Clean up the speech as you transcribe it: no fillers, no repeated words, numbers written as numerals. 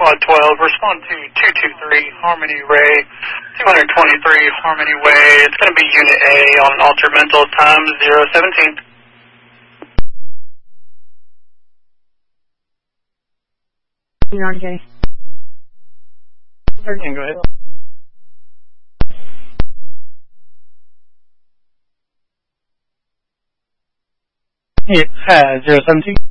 Quad 12, respond to 223 Harmony Ray, 223 Harmony Way. It's going to be Unit A on Alter Mental, time 017. You're on, Jay. Go ahead. Yeah, 017.